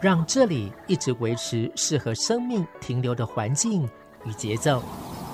让这里一直维持适合生命停留的环境与节奏。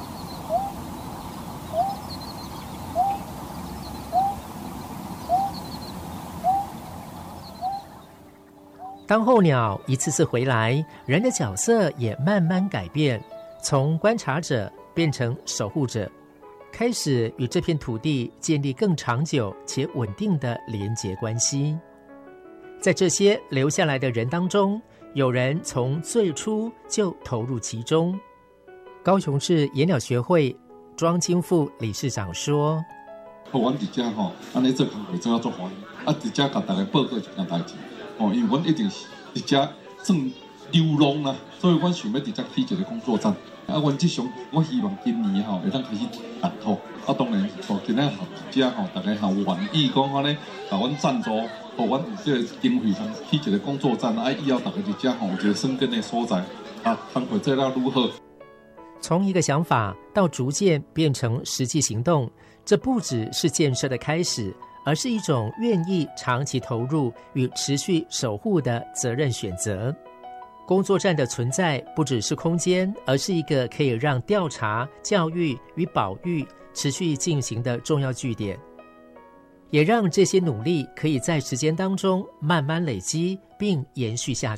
当候鸟一次次回来，人的角色也慢慢改变，从观察者变成守护者，开始与这片土地建立更长久且稳定的连结关系。在这些留下来的人当中，有人从最初就投入其中。高雄市野鸟学会庄金富理事长说： 阮伫遮吼，安尼做工作做啊足欢喜，伫遮甲大家报告一件代志。因为阮一定是伫遮算流浪啦，所以阮想要伫遮起一个工作站。阮即上，我希望今年会当开始动土。当然，今仔遮大家愿意讲呢，甲阮赞助，互阮有这个经费通起一个工作站。以后大家伫遮有一个生根的所在，通会做到如何？ 从一个想法到逐渐变成实际行动，这不只是建设的开始，而是一种愿意长期投入与持续守护的责任选择。工作站的存在不只是空间，而是一个可以让调查、教育与保育持续进行的重要据点，也让这些努力可以在时间当中慢慢累积并延续下去。